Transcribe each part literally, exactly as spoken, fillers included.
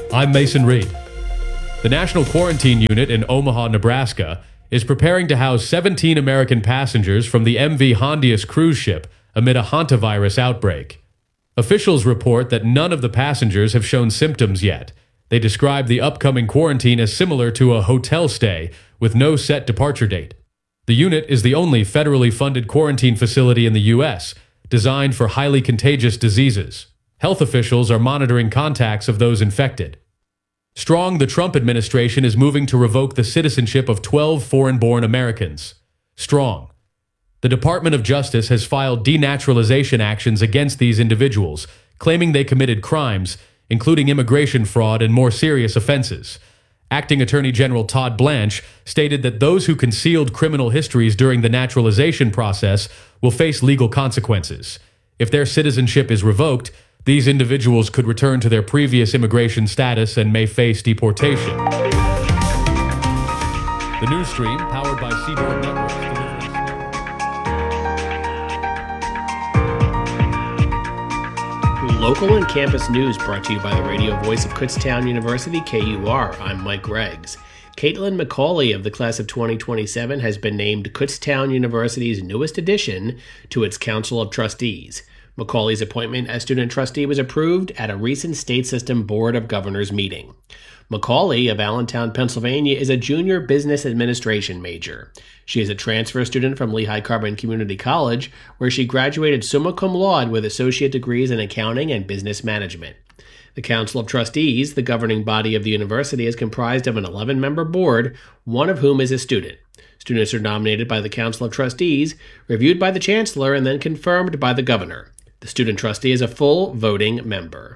I'm Mason Reed. The National Quarantine Unit in Omaha, Nebraska, is preparing to house seventeen American passengers from the M V Hondius cruise ship amid a hantavirus outbreak. Officials report that none of the passengers have shown symptoms yet. They describe the upcoming quarantine as similar to a hotel stay with no set departure date. The unit is the only federally funded quarantine facility in the U S designed for highly contagious diseases. Health officials are monitoring contacts of those infected. Strong, the Trump administration is moving to revoke the citizenship of twelve foreign-born Americans. Strong. The Department of Justice has filed denaturalization actions against these individuals, claiming they committed crimes, including immigration fraud and more serious offenses. Acting Attorney General Todd Blanche stated that those who concealed criminal histories during the naturalization process will face legal consequences. If their citizenship is revoked, these individuals could return to their previous immigration status and may face deportation. The news stream, powered by Seaboard Networks, delivers local and campus news brought to you by the radio voice of Kutztown University, K U R. I'm Mike Greggs. Caitlin McCauley of the class of twenty twenty-seven has been named Kutztown University's newest addition to its Council of Trustees. McCauley's appointment as student trustee was approved at a recent State System Board of Governors meeting. McCauley of Allentown, Pennsylvania, is a junior business administration major. She is a transfer student from Lehigh Carbon Community College, where she graduated summa cum laude with associate degrees in accounting and business management. The Council of Trustees, the governing body of the university, is comprised of an eleven-member board, one of whom is a student. Students are nominated by the Council of Trustees, reviewed by the Chancellor, and then confirmed by the Governor. The student trustee is a full voting member.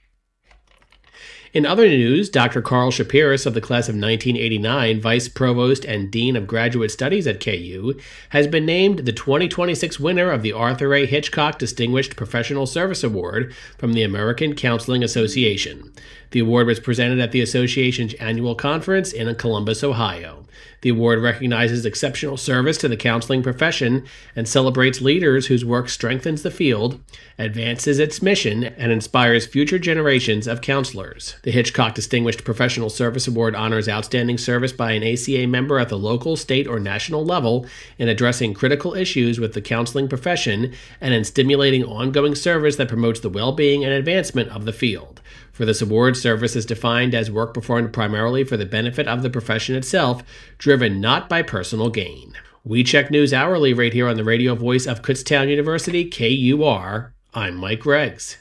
In other news, Doctor Carl Shapiris of the class of nineteen eighty-nine, Vice Provost and Dean of Graduate Studies at K U, has been named the twenty twenty-six winner of the Arthur A. Hitchcock Distinguished Professional Service Award from the American Counseling Association. The award was presented at the association's annual conference in Columbus, Ohio. The award recognizes exceptional service to the counseling profession and celebrates leaders whose work strengthens the field, advances its mission, and inspires future generations of counselors. The Hitchcock Distinguished Professional Service Award honors outstanding service by an A C A member at the local, state, or national level in addressing critical issues with the counseling profession and in stimulating ongoing service that promotes the well-being and advancement of the field. For this award, service is defined as work performed primarily for the benefit of the profession itself, driven not by personal gain. We check news hourly right here on the radio voice of Kutztown University, K U R. I'm Mike Greggs.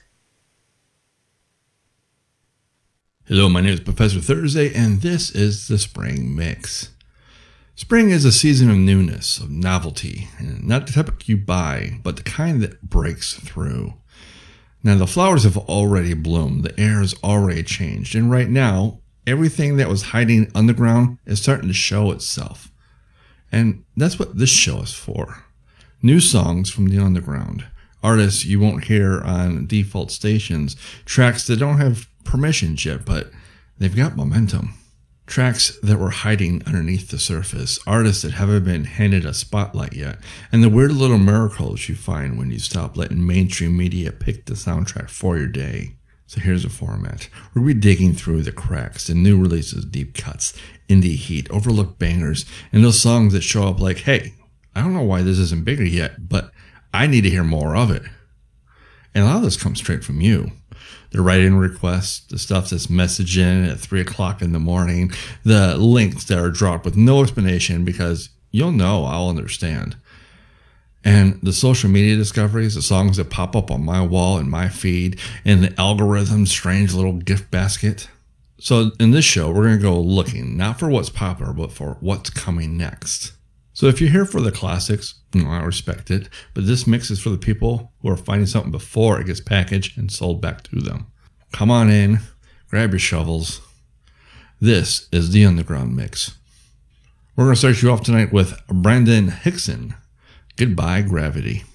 Hello, my name is Professor Thursday, and this is the Spring Mix. Spring is a season of newness, of novelty, and not the type you buy, but the kind that breaks through. Now, the flowers have already bloomed, the air has already changed, and right now, everything that was hiding underground is starting to show itself. And that's what this show is for. New songs from the underground, artists you won't hear on default stations, tracks that don't have permissions yet, but they've got momentum. Tracks that were hiding underneath the surface, artists that haven't been handed a spotlight yet, and the weird little miracles you find when you stop letting mainstream media pick the soundtrack for your day. So here's the format. We'll be digging through the cracks, the new releases, deep cuts, indie heat, overlooked bangers, and those songs that show up like, hey, I don't know why this isn't bigger yet, but I need to hear more of it. And a lot of this comes straight from you. The write-in requests, the stuff that's messaged in at three o'clock in the morning, the links that are dropped with no explanation because you'll know, I'll understand. And the social media discoveries, the songs that pop up on my wall and my feed, and the algorithm's strange little gift basket. So in this show, we're going to go looking, not for what's popular, but for what's coming next. So if you're here for the classics, you know, I respect it, but this mix is for the people who are finding something before it gets packaged and sold back to them. Come on in, grab your shovels. This is the Underground Mix. We're going to start you off tonight with Brandon Hickson, Goodbye Gravity.